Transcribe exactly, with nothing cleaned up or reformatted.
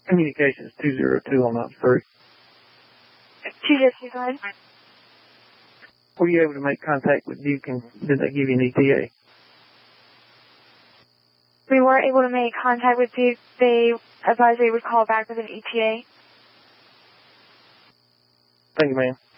Communications two zero two on that three. two zero two, go ahead. Were you able to make contact with Duke, and did they give you an E T A? We weren't able to make contact with Duke. They advised they would call back with an E T A. Thank you, ma'am.